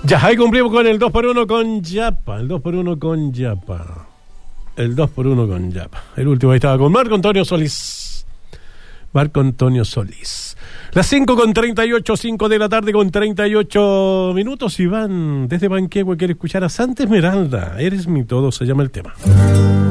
Ya, ahí cumplimos con el 2x1 con Yapa. El 2x1 con Yapa. El 2x1 con Yapa. El último ahí estaba con Marco Antonio Solís. Marco Antonio Solís. Las 5:38, 5 de la tarde con 38 minutos. Iván, desde Panquehue quiere escuchar a Santa Esmeralda. Eres mi todo, se llama el tema.